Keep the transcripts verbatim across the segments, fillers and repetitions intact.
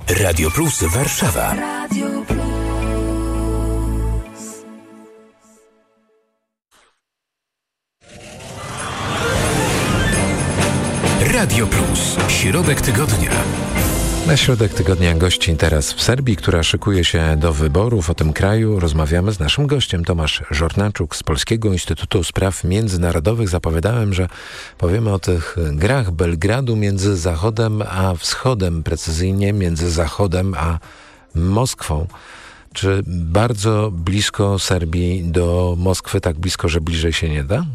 Radio Plus Warszawa. Radio Plus. Radio Plus. Środek tygodnia. Na środek tygodnia gości teraz w Serbii, która szykuje się do wyborów. O tym kraju rozmawiamy z naszym gościem Tomasz Żornaczuk z Polskiego Instytutu Spraw Międzynarodowych. Zapowiadałem, że powiemy o tych grach Belgradu między Zachodem a Wschodem, precyzyjnie między Zachodem a Moskwą. Czy bardzo blisko Serbii do Moskwy, tak blisko, że bliżej się nie da?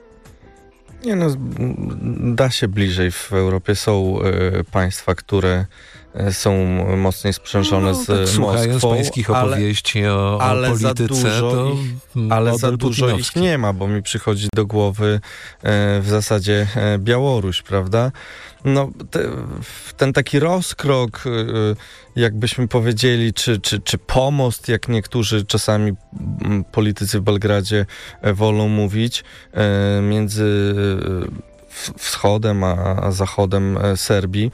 Nie no, da się bliżej. W Europie są y, państwa, które y, są mocniej sprzężone no, z tak, Moskwą. Słuchając pańskich opowieści ale, o, o ale polityce, za dużo to ich, ale za dużo ich nie ma, bo mi przychodzi do głowy y, w zasadzie y, Białoruś, prawda? No, te, ten taki rozkrok, y, jakbyśmy powiedzieli, czy, czy, czy pomost, jak niektórzy czasami politycy w Belgradzie wolą mówić, y, między wschodem a, a zachodem Serbii,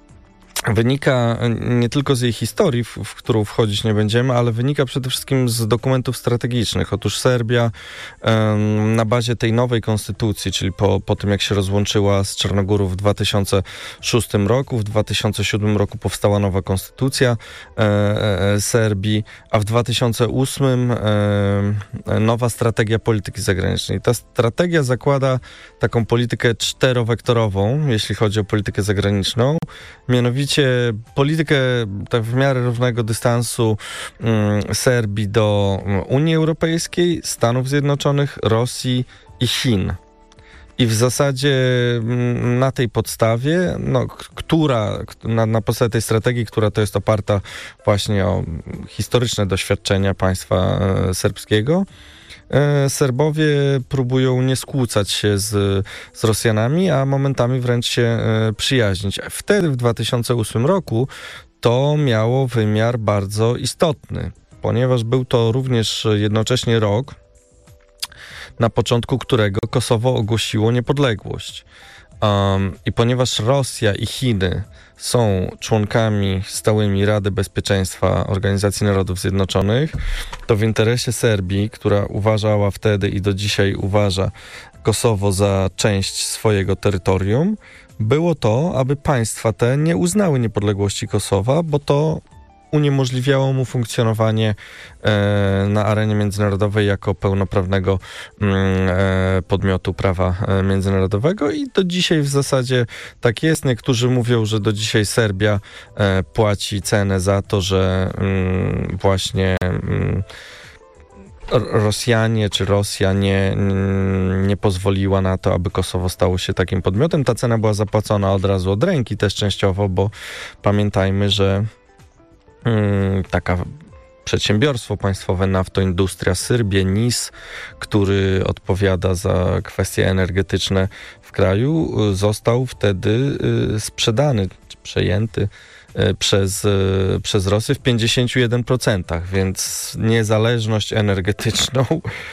wynika nie tylko z jej historii, w, w którą wchodzić nie będziemy, ale wynika przede wszystkim z dokumentów strategicznych. Otóż Serbia um, na bazie tej nowej konstytucji, czyli po, po tym jak się rozłączyła z Czarnogórą w dwa tysiące szóstym roku, w dwa tysiące siódmym roku powstała nowa konstytucja e, e, Serbii, a w dwa tysiące ósmym e, nowa strategia polityki zagranicznej. Ta strategia zakłada taką politykę czterowektorową, jeśli chodzi o politykę zagraniczną, mianowicie politykę tak w miarę równego dystansu um, Serbii do Unii Europejskiej, Stanów Zjednoczonych, Rosji i Chin. I w zasadzie um, na tej podstawie, no, która, na, na podstawie tej strategii, która to jest oparta właśnie o historyczne doświadczenia państwa e, serbskiego, Serbowie próbują nie skłócać się z, z Rosjanami, a momentami wręcz się e, przyjaźnić. Wtedy w dwa tysiące ósmym roku to miało wymiar bardzo istotny, ponieważ był to również jednocześnie rok, na początku którego Kosowo ogłosiło niepodległość. Um, I ponieważ Rosja i Chiny są członkami stałymi Rady Bezpieczeństwa Organizacji Narodów Zjednoczonych, to w interesie Serbii, która uważała wtedy i do dzisiaj uważa Kosowo za część swojego terytorium, było to, aby państwa te nie uznały niepodległości Kosowa, bo to uniemożliwiało mu funkcjonowanie e, na arenie międzynarodowej jako pełnoprawnego e, podmiotu prawa e, międzynarodowego i do dzisiaj w zasadzie tak jest. Niektórzy mówią, że do dzisiaj Serbia e, płaci cenę za to, że mm, właśnie mm, Rosjanie czy Rosja nie, nie pozwoliła na to, aby Kosowo stało się takim podmiotem. Ta cena była zapłacona od razu od ręki też częściowo, bo pamiętajmy, że taka przedsiębiorstwo państwowe Naftoindustria Syrbia, N I S, który odpowiada za kwestie energetyczne w kraju, został wtedy sprzedany, czy przejęty przez, przez Rosję w pięćdziesiąt jeden procent, więc niezależność energetyczną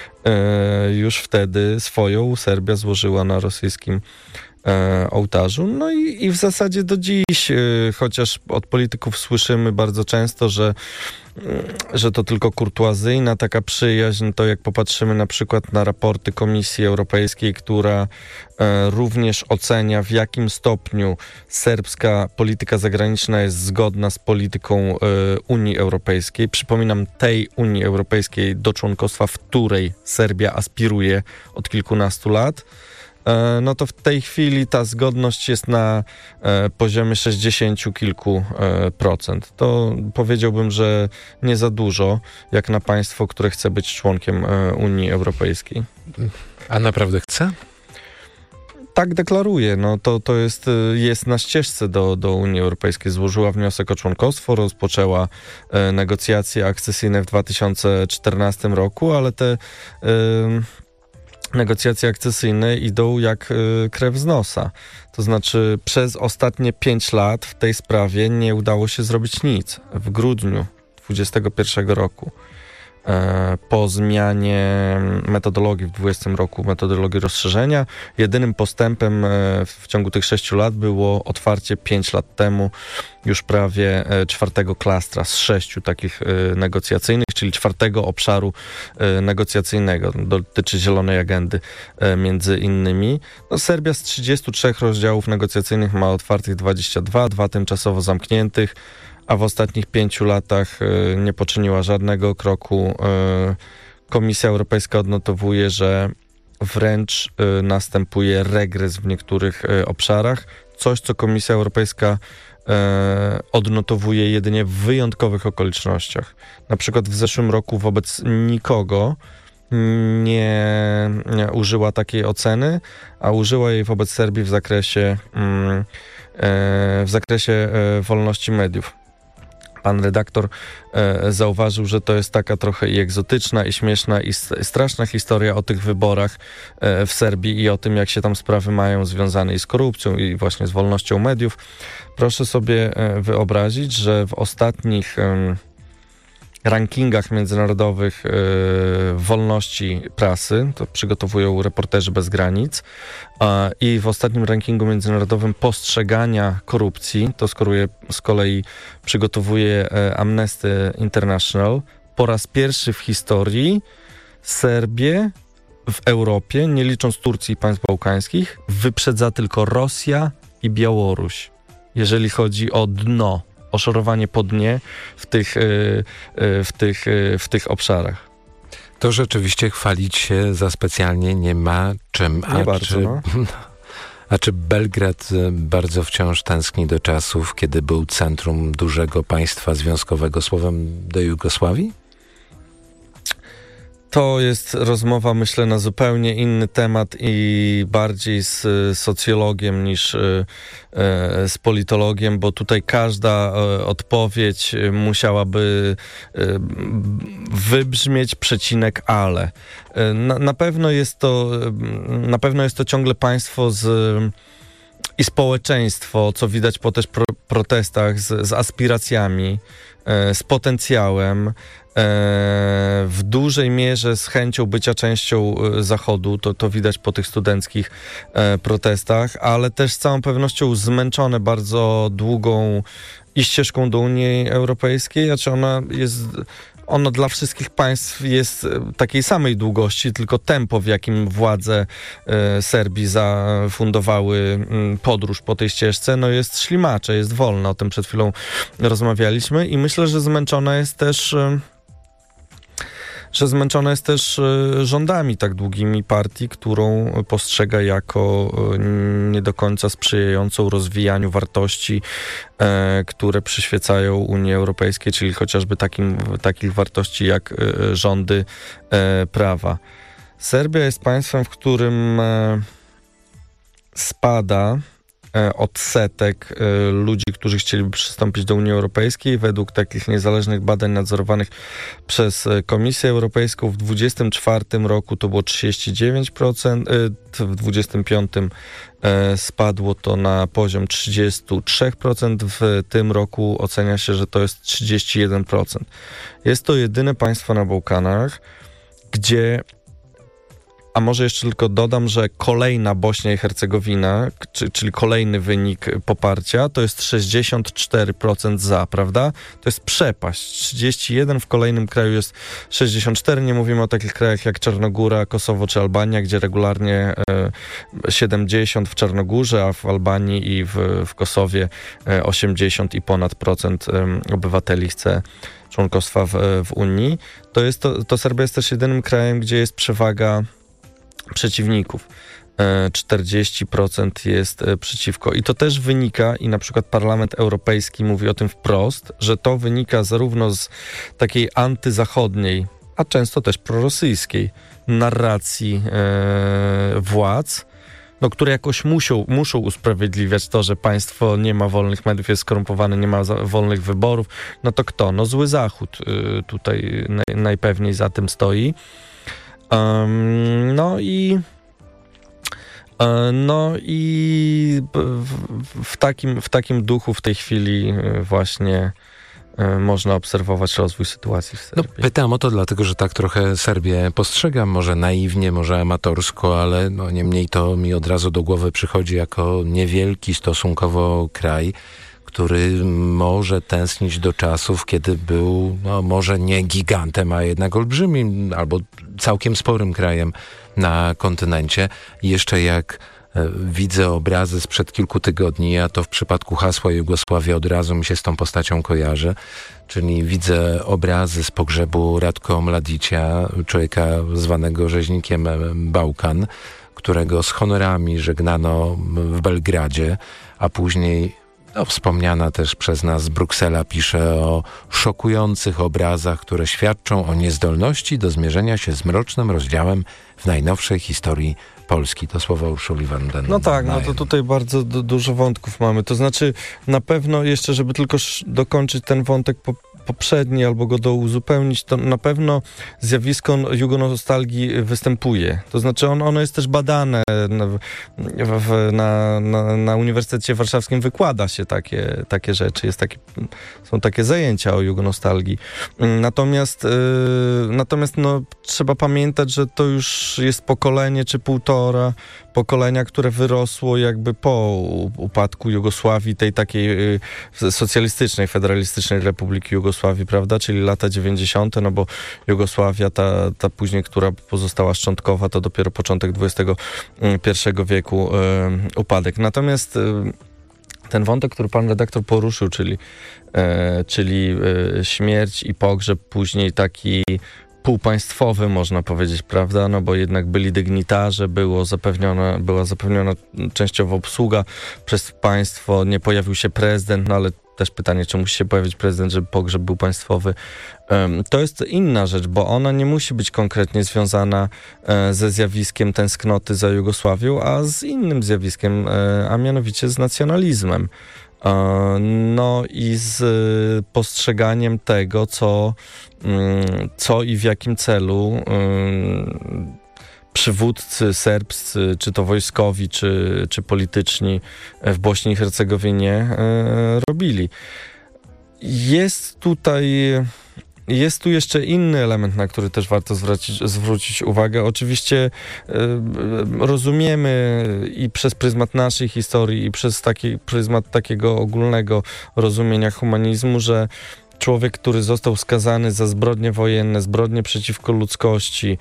już wtedy swoją Serbia złożyła na rosyjskim ołtarzu. No i, i w zasadzie do dziś, chociaż od polityków słyszymy bardzo często, że, że to tylko kurtuazyjna taka przyjaźń, to jak popatrzymy na przykład na raporty Komisji Europejskiej, która również ocenia, w jakim stopniu serbska polityka zagraniczna jest zgodna z polityką Unii Europejskiej. Przypominam, tej Unii Europejskiej, do członkostwa w której Serbia aspiruje od kilkunastu lat. No to w tej chwili ta zgodność jest na e, poziomie sześćdziesięciu kilku e, procent. To powiedziałbym, że nie za dużo, jak na państwo, które chce być członkiem e, Unii Europejskiej. A naprawdę chce? Tak deklaruje. No to, to jest, jest na ścieżce do, do Unii Europejskiej. Złożyła wniosek o członkostwo, rozpoczęła e, negocjacje akcesyjne w dwa tysiące czternastym roku, ale te... E, negocjacje akcesyjne idą jak y, krew z nosa. To znaczy przez ostatnie pięć lat w tej sprawie nie udało się zrobić nic. W grudniu dwudziestego pierwszego roku po zmianie metodologii w dwudziestym roku, metodologii rozszerzenia. Jedynym postępem w ciągu tych sześciu lat było otwarcie pięć lat temu już prawie czwartego klastra z sześciu takich negocjacyjnych, czyli czwartego obszaru negocjacyjnego. Dotyczy zielonej agendy między innymi. No, Serbia z trzydziestu trzech rozdziałów negocjacyjnych ma otwartych dwadzieścia dwa, dwa tymczasowo zamkniętych, a w ostatnich pięciu latach y, nie poczyniła żadnego kroku. Y, Komisja Europejska odnotowuje, że wręcz y, następuje regres w niektórych y, obszarach. Coś, co Komisja Europejska y, odnotowuje jedynie w wyjątkowych okolicznościach. Na przykład w zeszłym roku wobec nikogo nie, nie użyła takiej oceny, a użyła jej wobec Serbii w zakresie, y, y, w zakresie y, wolności mediów. Pan redaktor e, zauważył, że to jest taka trochę i egzotyczna, i śmieszna, i straszna historia o tych wyborach e, w Serbii i o tym, jak się tam sprawy mają związane i z korupcją, i właśnie z wolnością mediów. Proszę sobie e, wyobrazić, że w ostatnich e, rankingach międzynarodowych e, wolności prasy, to przygotowują Reporterzy Bez Granic, a, i w ostatnim rankingu międzynarodowym postrzegania korupcji, to skoruje, z kolei przygotowuje e, Amnesty International, po raz pierwszy w historii Serbię w Europie, nie licząc Turcji i państw bałkańskich, wyprzedza tylko Rosja i Białoruś, jeżeli chodzi o dno, o szorowanie po dnie w tych, w tych, w tych obszarach. To rzeczywiście chwalić się za specjalnie nie ma czym. A nie bardzo, czy, no. A czy Belgrad bardzo wciąż tęskni do czasów, kiedy był centrum dużego państwa związkowego, słowem do Jugosławii? To jest rozmowa, myślę, na zupełnie inny temat i bardziej z socjologiem niż z politologiem, bo tutaj każda odpowiedź musiałaby wybrzmieć przecinek ale. Na, na pewno jest to, na pewno jest to ciągle państwo z i społeczeństwo, co widać po też pro, protestach, z, z aspiracjami, z potencjałem, w dużej mierze z chęcią bycia częścią Zachodu, to, to widać po tych studenckich protestach, ale też z całą pewnością zmęczone bardzo długą i ścieżką do Unii Europejskiej, znaczy ona jest... Ono dla wszystkich państw jest takiej samej długości, tylko tempo, w jakim władze e, Serbii zafundowały m, podróż po tej ścieżce, no jest ślimacze, jest wolne. O tym przed chwilą rozmawialiśmy i myślę, że zmęczona jest też... E, że zmęczona jest też rządami tak długimi partii, którą postrzega jako nie do końca sprzyjającą rozwijaniu wartości, e, które przyświecają Unii Europejskiej, czyli chociażby takim, takich wartości jak e, rządy e, prawa. Serbia jest państwem, w którym e, spada odsetek ludzi, którzy chcieliby przystąpić do Unii Europejskiej. Według takich niezależnych badań nadzorowanych przez Komisję Europejską w dwudziestym czwartym roku to było trzydzieści dziewięć procent, w dwudziestym piątym spadło to na poziom trzydzieści trzy procent, w tym roku ocenia się, że to jest trzydzieści jeden procent. Jest to jedyne państwo na Bałkanach, gdzie A może jeszcze tylko dodam, że kolejna Bośnia i Hercegowina, czyli kolejny wynik poparcia, to jest sześćdziesiąt cztery procent za, prawda? To jest przepaść. trzydzieści jeden, w kolejnym kraju jest sześćdziesiąt cztery. Nie mówimy o takich krajach jak Czarnogóra, Kosowo czy Albania, gdzie regularnie e, siedemdziesiąt w Czarnogórze, a w Albanii i w, w Kosowie e, osiemdziesiąt i ponad procent e, obywateli chce członkostwa w, w Unii. To, jest to, to Serbia jest też jedynym krajem, gdzie jest przewaga przeciwników. czterdzieści procent jest przeciwko. I to też wynika, i na przykład Parlament Europejski mówi o tym wprost, że to wynika zarówno z takiej antyzachodniej, a często też prorosyjskiej narracji e, władz, no, które jakoś muszą, muszą usprawiedliwiać to, że państwo nie ma wolnych mediów, jest skorumpowane, nie ma za, wolnych wyborów. No to kto? No zły Zachód y, tutaj naj, najpewniej za tym stoi. Um, no i no i w, w, takim, w takim duchu w tej chwili właśnie można obserwować rozwój sytuacji w Serbii. No, pytam o to dlatego, że tak trochę Serbię postrzegam, może naiwnie, może amatorsko, ale no, niemniej to mi od razu do głowy przychodzi jako niewielki stosunkowo kraj, który może tęsknić do czasów, kiedy był, no może nie gigantem, a jednak olbrzymim albo całkiem sporym krajem na kontynencie. Jeszcze jak e, widzę obrazy sprzed kilku tygodni, a to w przypadku hasła Jugosławia od razu mi się z tą postacią kojarzy, czyli widzę obrazy z pogrzebu Ratko Mladicia, człowieka zwanego rzeźnikiem Bałkan, którego z honorami żegnano w Belgradzie, a później no, wspomniana też przez nas Bruksela pisze o szokujących obrazach, które świadczą o niezdolności do zmierzenia się z mrocznym rozdziałem w najnowszej historii Polski. To słowa Urszuli van den No tak, no to tutaj bardzo du- dużo wątków mamy. To znaczy na pewno jeszcze, żeby tylko sz- dokończyć ten wątek po- poprzedni albo go do uzupełnić, to na pewno zjawisko jugonostalgii występuje. To znaczy on, ono jest też badane na, w, na, na, na Uniwersytecie Warszawskim, wykłada się takie, takie rzeczy, jest takie, są takie zajęcia o jugonostalgii. Natomiast, yy, natomiast no, trzeba pamiętać, że to już jest pokolenie czy półtora pokolenia, które wyrosło jakby po upadku Jugosławii, tej takiej yy, socjalistycznej, federalistycznej Republiki Jugosławii, prawda, czyli lata dziewięćdziesiąte, no bo Jugosławia, ta, ta później, która pozostała szczątkowa, to dopiero początek dwudziestego pierwszego wieku yy, upadek. Natomiast yy, ten wątek, który pan redaktor poruszył, czyli, yy, czyli yy, śmierć i pogrzeb, później taki półpaństwowy, można powiedzieć, prawda, no bo jednak byli dygnitarze, było zapewniona, była zapewniona częściowo obsługa przez państwo, nie pojawił się prezydent, no ale też pytanie, czy musi się pojawić prezydent, żeby pogrzeb był państwowy. To jest inna rzecz, bo ona nie musi być konkretnie związana ze zjawiskiem tęsknoty za Jugosławią, a z innym zjawiskiem, a mianowicie z nacjonalizmem. No i z postrzeganiem tego, co, co i w jakim celu przywódcy serbscy, czy to wojskowi, czy, czy polityczni w Bośni i Hercegowinie robili. Jest tutaj... Jest tu jeszcze inny element, na który też warto zwrócić, zwrócić uwagę. Oczywiście y, rozumiemy i przez pryzmat naszej historii, i przez taki pryzmat takiego ogólnego rozumienia humanizmu, że człowiek, który został skazany za zbrodnie wojenne, zbrodnie przeciwko ludzkości,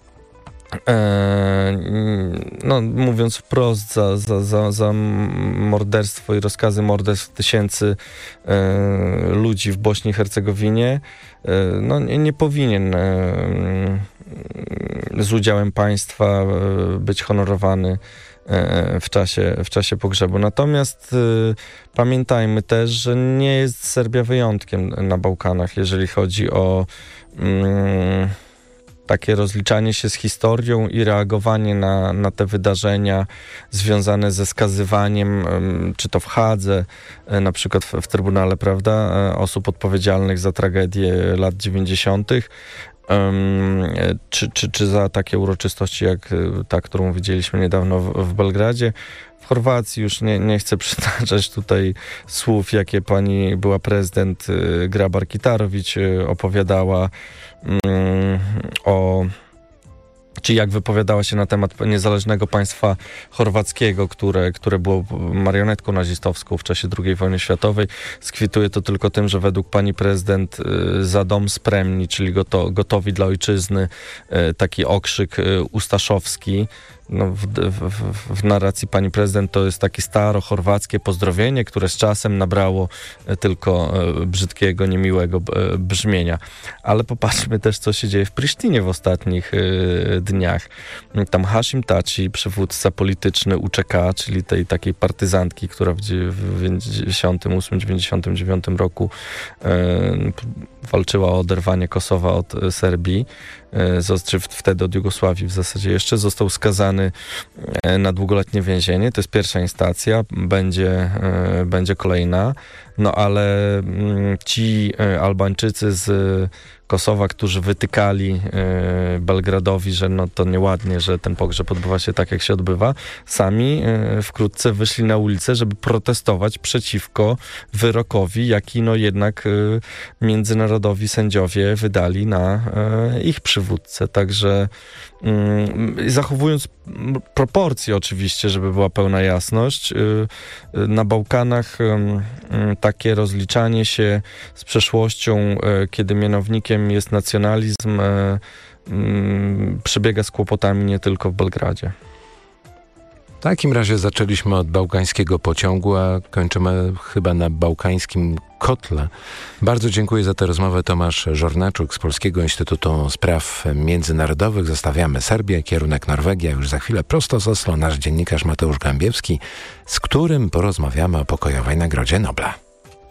E, no, mówiąc wprost, za, za, za, za morderstwo i rozkazy morderstw tysięcy e, ludzi w Bośni i Hercegowinie, e, no, nie, nie powinien e, z udziałem państwa e, być honorowany e, w czasie, w czasie pogrzebu. Natomiast e, pamiętajmy też, że nie jest Serbia wyjątkiem na Bałkanach, jeżeli chodzi o mm, takie rozliczanie się z historią i reagowanie na, na te wydarzenia związane ze skazywaniem, czy to w Hadze, na przykład w, w Trybunale, prawda, osób odpowiedzialnych za tragedię lat dziewięćdziesiątych, um, czy, czy, czy za takie uroczystości jak ta, którą widzieliśmy niedawno w, w Belgradzie. W Chorwacji już nie, nie chcę przytaczać tutaj słów, jakie pani była prezydent Grabar-Kitarović opowiadała um, o... czy jak wypowiadała się na temat niezależnego państwa chorwackiego, które, które było marionetką nazistowską w czasie drugiej wojny światowej. Skwituje to tylko tym, że według pani prezydent za dom spremni, czyli goto, gotowi dla ojczyzny, taki okrzyk ustaszowski. No, w, w, w narracji pani prezydent to jest takie staro-chorwackie pozdrowienie, które z czasem nabrało tylko brzydkiego, niemiłego brzmienia. Ale popatrzmy też, co się dzieje w Prisztinie w ostatnich dniach. Tam Hashim Taci, przywódca polityczny U C K, czyli tej takiej partyzantki, która w dziewięćdziesiątym ósmym dziewięćdziesiątym dziewiątym roku walczyła o oderwanie Kosowa od Serbii, czy wtedy od Jugosławii w zasadzie jeszcze, został skazany na długoletnie więzienie. To jest pierwsza instancja, będzie, będzie kolejna. no ale mm, ci y, Albańczycy z Kosowa, którzy wytykali y, Belgradowi, że no to nieładnie, że ten pogrzeb odbywa się tak, jak się odbywa, sami y, wkrótce wyszli na ulicę, żeby protestować przeciwko wyrokowi, jaki no jednak y, międzynarodowi sędziowie wydali na y, ich przywódcę. Także y, zachowując proporcje oczywiście, żeby była pełna jasność, y, y, na Bałkanach y, y, takie rozliczanie się z przeszłością, y, kiedy mianownikiem jest nacjonalizm, e, m, przebiega z kłopotami nie tylko w Belgradzie. W takim razie zaczęliśmy od bałkańskiego pociągu, a kończymy chyba na bałkańskim kotle. Bardzo dziękuję za tę rozmowę. Tomasz Żornaczuk z Polskiego Instytutu Spraw Międzynarodowych. Zostawiamy Serbię, kierunek Norwegia. Już za chwilę prosto z Oslo nasz dziennikarz Mateusz Gębiewski, z którym porozmawiamy o pokojowej Nagrodzie Nobla.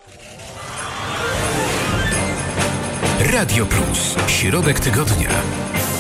Radio Plus. Środek tygodnia.